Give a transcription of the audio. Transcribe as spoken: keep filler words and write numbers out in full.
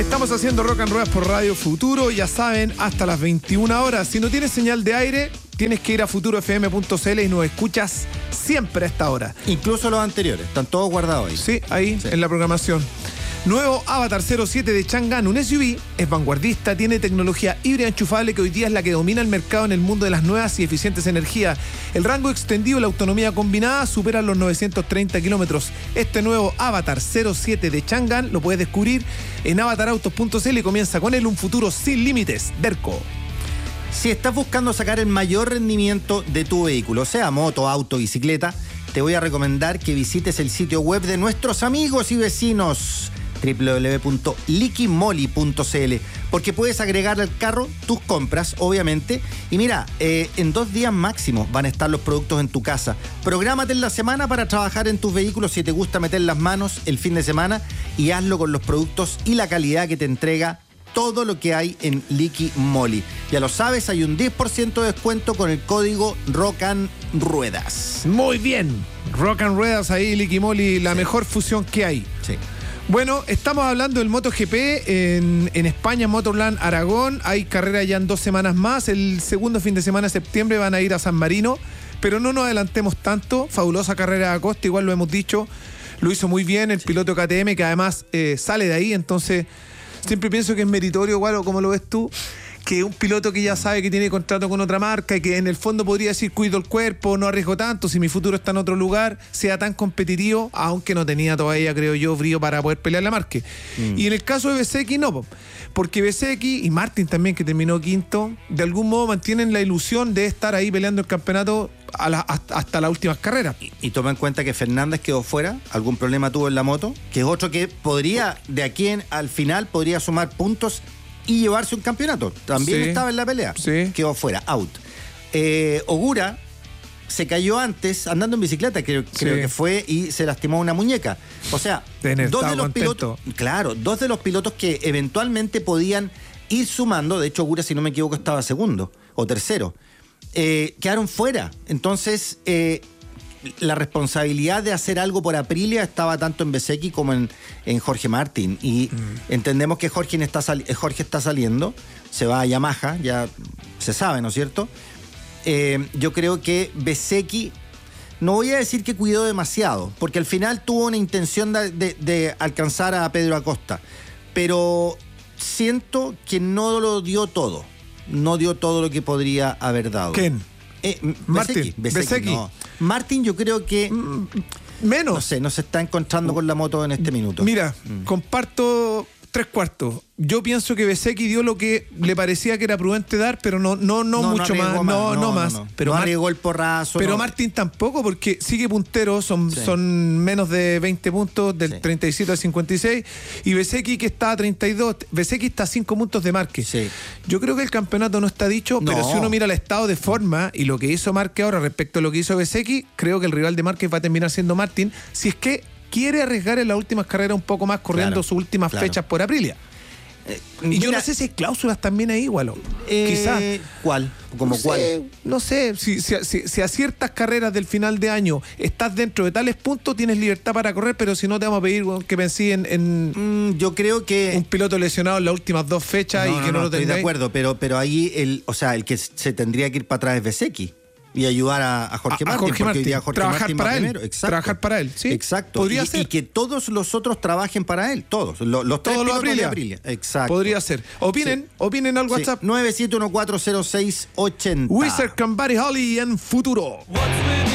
Estamos haciendo Rock and Ruedas por Radio Futuro, ya saben, hasta las veintiuna horas. Si no tienes señal de aire, tienes que ir a futuro f m punto c l y nos escuchas siempre a esta hora. Incluso los anteriores, están todos guardados ahí. Sí, ahí, sí, en la programación. Nuevo Avatar cero siete de Chang'an, un S U V, es vanguardista, tiene tecnología híbrida enchufable que hoy día es la que domina el mercado en el mundo de las nuevas y eficientes energías. El rango extendido y la autonomía combinada superan los novecientos treinta kilómetros. Este nuevo Avatar cero siete de Chang'an lo puedes descubrir en avatar autos punto c l y comienza con él un futuro sin límites. Derco. Si estás buscando sacar el mayor rendimiento de tu vehículo, sea moto, auto, bicicleta, te voy a recomendar que visites el sitio web de nuestros amigos y vecinos doble u doble u doble u punto liqui moly punto c l, porque puedes agregar al carro tus compras, obviamente. Y mira, eh, en dos días máximo van a estar los productos en tu casa. Prográmate en la semana para trabajar en tus vehículos si te gusta meter las manos el fin de semana, y hazlo con los productos y la calidad que te entrega todo lo que hay en Liqui Moly. Ya lo sabes, hay un diez por ciento de descuento con el código Rock and Ruedas. Muy bien, Rock and Ruedas ahí, Liqui Moly, la sí. mejor fusión que hay. Sí. Bueno, estamos hablando del MotoGP en, en España, Motorland Aragón. Hay carrera ya en dos semanas más. El segundo fin de semana de septiembre van a ir a San Marino, pero no nos adelantemos tanto. Fabulosa carrera de Acosta, igual lo hemos dicho. Lo hizo muy bien el sí. piloto K T M, que además eh, sale de ahí. Entonces, siempre pienso que es meritorio, igual, o como lo ves tú, que un piloto que ya sabe que tiene contrato con otra marca y que en el fondo podría decir cuido el cuerpo, no arriesgo tanto, si mi futuro está en otro lugar, sea tan competitivo, aunque no tenía todavía, creo yo, brío para poder pelear la marca. Mm. Y en el caso de Bezzecchi no, porque Bezzecchi y Martin también, que terminó quinto, de algún modo mantienen la ilusión de estar ahí peleando el campeonato a la, hasta, hasta las últimas carreras. Y, y toma en cuenta que Fernández quedó fuera, algún problema tuvo en la moto, que es otro que podría, de aquí en, al final, podría sumar puntos y llevarse un campeonato. También sí. estaba en la pelea. Sí. Quedó fuera, out. Eh, Ogura se cayó antes andando en bicicleta, creo, sí. creo que fue, y se lastimó una muñeca. O sea, dos de los pilotos, claro, dos de los pilotos que eventualmente podían ir sumando, de hecho Ogura, si no me equivoco, estaba segundo o tercero, eh, quedaron fuera. Entonces, eh, la responsabilidad de hacer algo por Aprilia estaba tanto en Bezzecchi como en, en Jorge Martín, y mm. entendemos que Jorge está, sali- Jorge está saliendo, se va a Yamaha, ya se sabe, ¿no es cierto? Eh, yo creo que Bezzecchi, no voy a decir que cuidó demasiado, porque al final tuvo una intención de, de, de alcanzar a Pedro Acosta, pero siento que no lo dio todo, no dio todo lo que podría haber dado. ¿Quién? Eh, Martín, Bezzecchi, no. Martín, yo creo que menos. No sé, no se está encontrando con la moto en este minuto. Mira, mm. comparto tres cuartos. Yo pienso que Bezzecchi dio lo que le parecía que era prudente dar, pero no, no, no, no mucho no más, más. No, no, no más. No, no. Pero no arriesgó el porrazo. Pero no. Martín tampoco, porque sigue puntero, son, sí. son menos de veinte puntos, del sí. treinta y siete al cincuenta y seis, y Bezzecchi, que está a treinta y dos, Bezzecchi está a cinco puntos de Márquez. Sí. Yo creo que el campeonato no está dicho, no. pero si uno mira el estado de forma y lo que hizo Márquez ahora respecto a lo que hizo Bezzecchi, creo que el rival de Márquez va a terminar siendo Martín, si es que quiere arriesgar en las últimas carreras un poco más, corriendo claro, sus últimas claro. fechas por Aprilia. Eh, y mira, yo no sé si hay cláusulas también ahí, igual. Eh, Quizás. ¿Cuál? ¿Como no cuál? Sé, no sé, si, si, si, si a ciertas carreras del final de año estás dentro de tales puntos, tienes libertad para correr, pero si no te vamos a pedir que pensé en, en mm, yo creo que un piloto lesionado en las últimas dos fechas no, y que no, no, no lo tengáis. Estoy de acuerdo, pero, pero ahí el, o sea, el que se tendría que ir para atrás es Bezzecchi y ayudar a, a Jorge a, Martín, a Jorge porque Martín. Hoy día Jorge trabajar Martín para va él, primero. Exacto. Trabajar para él, sí. Exacto. Podría y, ser. y que todos los otros trabajen para él, todos. Los, los todos tres los Aprilia. de Aprilia. Exacto. Podría ser. Opinen, sí. opinen al WhatsApp. Sí. nueve siete uno cuatro cero seis ocho cero. Wizard Cambari Holly en futuro.